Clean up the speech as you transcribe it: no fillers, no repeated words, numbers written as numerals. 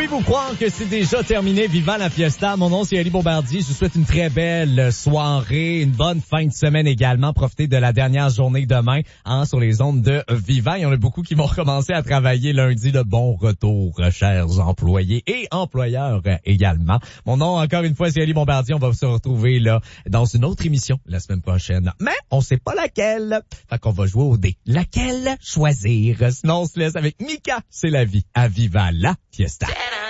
Pouvez-vous croire que c'est déjà terminé? Vivant la fiesta. Mon nom, c'est Ali Bombardier. Je vous souhaite une très belle soirée, une bonne fin de semaine également. Profitez de la dernière journée demain, sur les ondes de Vivant. Il y en a beaucoup qui vont recommencer à travailler lundi. De bon retour, chers employés et employeurs également. Mon nom, encore une fois, c'est Ali Bombardier. On va se retrouver là dans une autre émission la semaine prochaine. Mais on sait pas laquelle. Fait qu'on va jouer au dé. Laquelle choisir? Sinon, on se laisse avec Mika. C'est la vie à Vivant la fiesta.